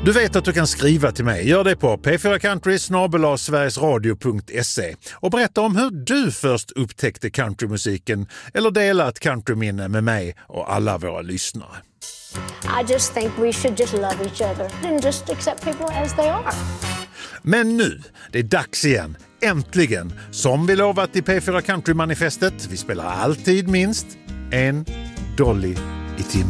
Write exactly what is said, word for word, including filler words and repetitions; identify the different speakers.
Speaker 1: Du vet att du kan skriva till mig. Gör det på p fyra country snabel-a sverigesradio punkt se och berätta om hur du först upptäckte countrymusiken eller dela ett countryminne med mig och alla våra lyssnare.
Speaker 2: I just think we should just love each other and just accept people as they are.
Speaker 1: Men nu, det är dags igen. Äntligen, som vi lovat i P fyra Country-manifestet. Vi spelar alltid minst en Dolly i timmen.